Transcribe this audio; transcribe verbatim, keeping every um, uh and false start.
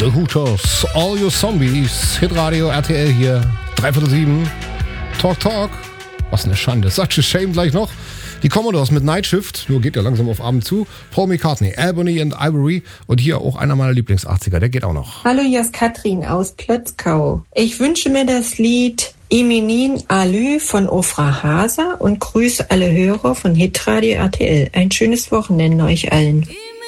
The Hooters, All Your Zombies, Hitradio R T L hier, dreiviertel sieben, Talk Talk, was eine Schande, such a shame gleich noch. Die Commodores mit Night Shift, nur geht ja langsam auf Abend zu. Paul McCartney, Albany and Ivory und hier auch einer meiner Lieblings-achtziger, der geht auch noch. Hallo, hier ist Katrin aus Plötzkau. Ich wünsche mir das Lied Iminin Alü von Ofra Hasa und grüße alle Hörer von Hitradio R T L. Ein schönes Wochenende euch allen.